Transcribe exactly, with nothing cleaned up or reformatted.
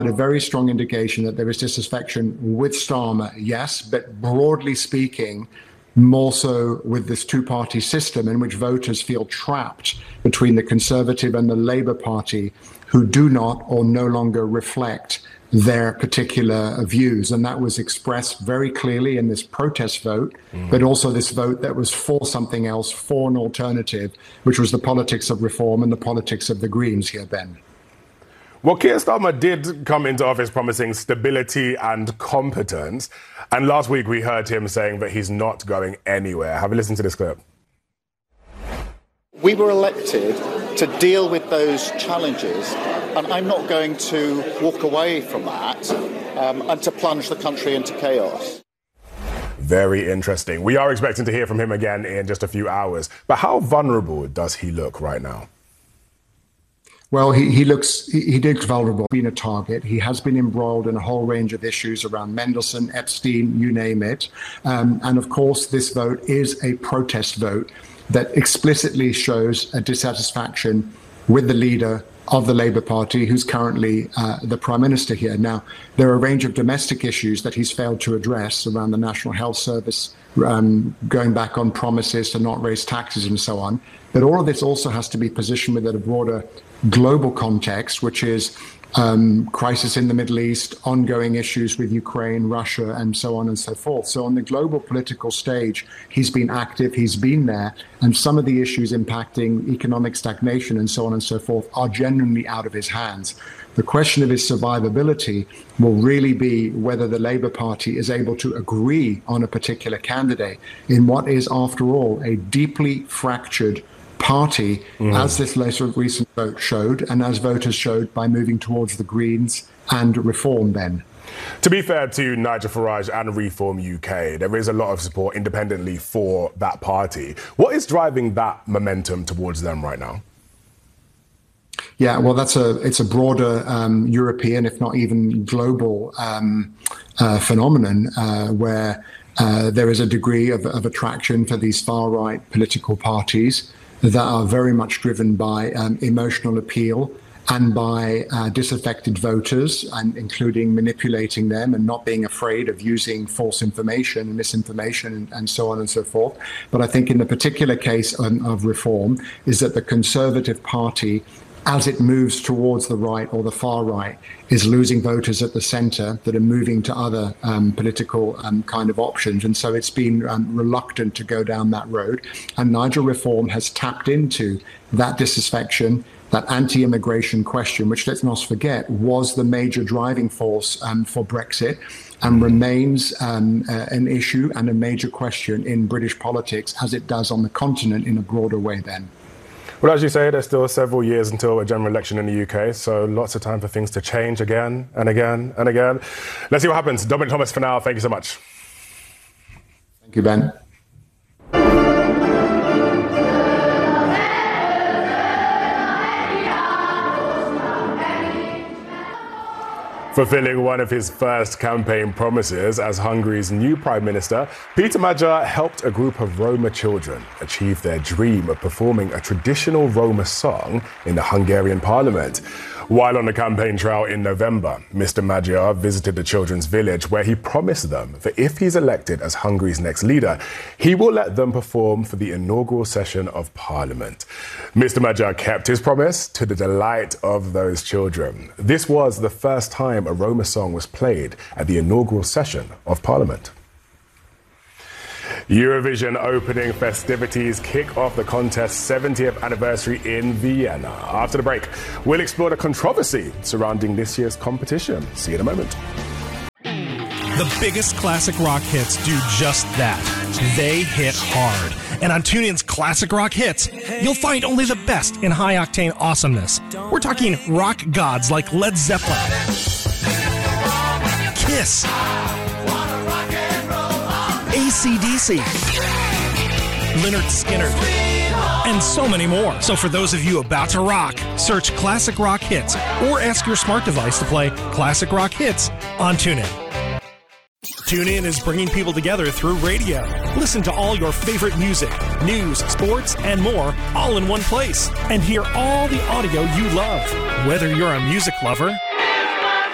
a very strong indication that there is disaffection with Starmer, yes, but broadly speaking, more so with this two-party system in which voters feel trapped between the Conservative and the Labour Party, who do not or no longer reflect their particular views. And that was expressed very clearly in this protest vote, mm. but also this vote that was for something else, for an alternative, which was the politics of reform and the politics of the Greens here, Ben. Well, Keir Starmer did come into office promising stability and competence. And last week we heard him saying that he's not going anywhere. Have a listen to this clip. We were elected to deal with those challenges, and I'm not going to walk away from that um, and to plunge the country into chaos. Very interesting. We are expecting to hear from him again in just a few hours. But how vulnerable does he look right now? Well, he, he looks he, he looks vulnerable, being a target. He has been embroiled in a whole range of issues around Mendelssohn, Epstein, you name it. Um, and of course, this vote is a protest vote that explicitly shows a dissatisfaction with the leader of the Labour Party, who's currently uh, the Prime Minister here. Now, there are a range of domestic issues that he's failed to address around the National Health Service, um, going back on promises to not raise taxes and so on. But all of this also has to be positioned within a broader global context, which is um, crisis in the Middle East, ongoing issues with Ukraine, Russia, and so on and so forth. So on the global political stage, he's been active, he's been there, and some of the issues impacting economic stagnation and so on and so forth are genuinely out of his hands. The question of his survivability will really be whether the Labour Party is able to agree on a particular candidate in what is, after all, a deeply fractured party, mm. as this later recent vote showed, and as voters showed by moving towards the Greens and Reform then. To be fair to Nigel Farage and Reform U K, there is a lot of support independently for that party. What is driving that momentum towards them right now? Yeah, well, that's a it's a broader um, European, if not even global, um, uh, phenomenon uh, where uh, there is a degree of, of attraction for these far-right political parties that are very much driven by um, emotional appeal and by uh, disaffected voters, and including manipulating them and not being afraid of using false information and misinformation and, and so on and so forth. But I think in the particular case um, of Reform is that the Conservative Party, as it moves towards the right or the far right, is losing voters at the centre that are moving to other um, political um, kind of options. And so it's been um, reluctant to go down that road. And Nigel Reform has tapped into that disaffection, that anti-immigration question, which, let's not forget, was the major driving force um, for Brexit and remains um, uh, an issue and a major question in British politics, as it does on the continent in a broader way then. Well, as you say, there's still several years until a general election in the U K, so lots of time for things to change again and again and again. Let's see what happens. Dominic Thomas, for now, thank you so much. Thank you, Ben. Fulfilling one of his first campaign promises as Hungary's new Prime Minister, Peter Magyar helped a group of Roma children achieve their dream of performing a traditional Roma song in the Hungarian parliament. While on the campaign trail in November, Mister Magyar visited the children's village, where he promised them that if he's elected as Hungary's next leader, he will let them perform for the inaugural session of Parliament. Mister Magyar kept his promise, to the delight of those children. This was the first time a Roma song was played at the inaugural session of Parliament. Eurovision opening festivities kick off the contest's seventieth anniversary in Vienna. After the break, we'll explore the controversy surrounding this year's competition. See you in a moment. The biggest classic rock hits do just that. They hit hard. And on TuneIn's Classic Rock Hits, you'll find only the best in high-octane awesomeness. We're talking rock gods like Led Zeppelin, Kiss, A C D C, Lynyrd Skynyrd, and so many more. So for those of you about to rock, search Classic Rock Hits or ask your smart device to play Classic Rock Hits on TuneIn. TuneIn is bringing people together through radio. Listen to all your favorite music, news, sports, and more all in one place. And hear all the audio you love. Whether you're a music lover